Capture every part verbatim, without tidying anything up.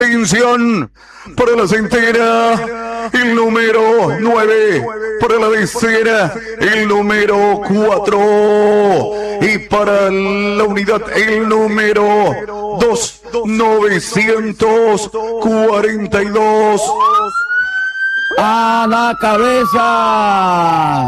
Atención, para la centena, el número nueve, para la decena, el número cuatro, y para la unidad, el número dos, novecientos cuarenta y dos. ¡A la cabeza!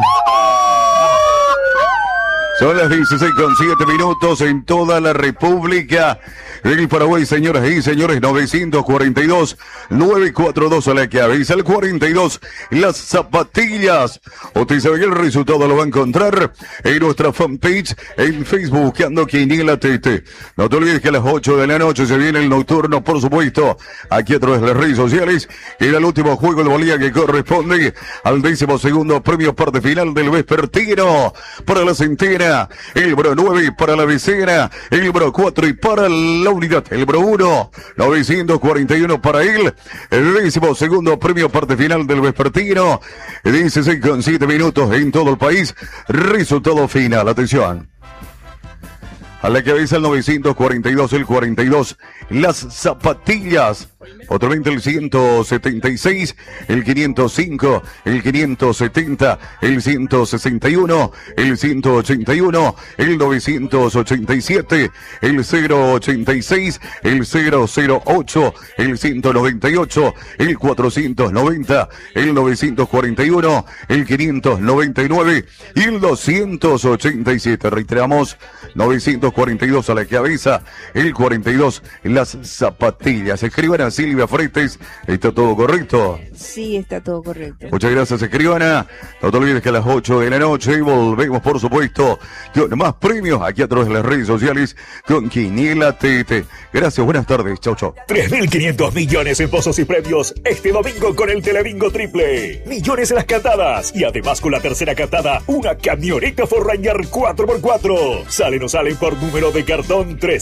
Son las dieciséis con siete minutos en toda la República del Paraguay, señoras y señores. Novecientos cuarenta y dos, novecientos cuarenta y dos a la cabeza, el cuarenta y dos, las zapatillas. Usted sabe que el resultado lo va a encontrar en nuestra fanpage en Facebook, buscando Quiniela T T. No te olvides que a las ocho de la noche se viene el nocturno, por supuesto, aquí a través de las redes sociales. Era el último juego de Bolivia que corresponde al décimo segundo premio parte final del vespertino. Para la centena, el número nueve, para la decena, el número cuatro y para la unidad, el número uno, novecientos cuarenta y uno para él, el décimo segundo premio parte final del vespertino, dieciséis con siete minutos en todo el país, resultado final, atención. A la cabeza el novecientos cuarenta y dos, el cuarenta y dos, las zapatillas. Otramente el ciento setenta y seis, el quinientos cinco, el quinientos setenta, el ciento sesenta y uno, el ciento ochenta y uno, el novecientos ochenta y siete, el cero ochenta y seis, el cero cero ocho, el ciento noventa y ocho, el cuatrocientos noventa, el novecientos cuarenta y uno, el quinientos noventa y nueve y el doscientos ochenta y siete. Reiteramos, novecientos cuarenta y dos a la cabeza, el cuarenta y dos, las zapatillas. Escriban a Silvia Freites, ¿está todo correcto? Sí, está todo correcto. Muchas gracias, escribana. No te olvides que a las ocho de la noche volvemos, por supuesto, con más premios aquí a través de las redes sociales con Quiniela T T. Gracias, buenas tardes, chau, chau. tres mil quinientos millones en pozos y premios este domingo con el Telebingo Triple. Millones en las cantadas y además con la tercera cantada, una camioneta Ford Ranger cuatro por cuatro. Sale o no salen por número de cartón tres.